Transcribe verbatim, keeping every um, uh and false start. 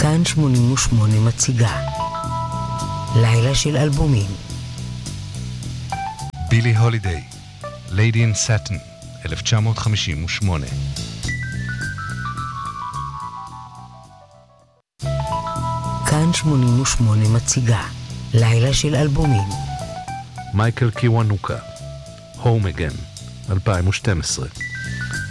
כאן שמונים ושמונה מציגה לילה של אלבומים. בילי הולידיי, Lady in Satin, אלף תשע מאות חמישים ושמונה. כאן שמונים ושמונה מציגה לילה של אלבומים. מייקל קיוונוקה, Home Again, אלפיים ושתים עשרה.